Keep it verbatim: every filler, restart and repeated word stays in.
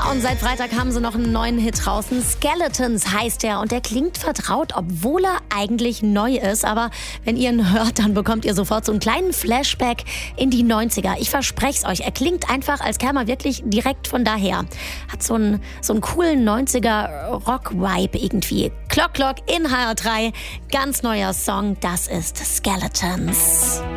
und seit Freitag haben sie noch einen neuen Hit draußen. Skeletons heißt er und der klingt vertraut, obwohl er eigentlich neu ist. Aber wenn ihr ihn hört, dann bekommt ihr sofort so einen kleinen Flashback in die neunziger. Ich verspreche es euch, er klingt einfach, als käme er wirklich direkt von daher. Hat so einen, so einen coolen neunziger Rock-Vibe irgendwie. Clock Clock in H R drei, ganz neuer Song, das ist Skeletons.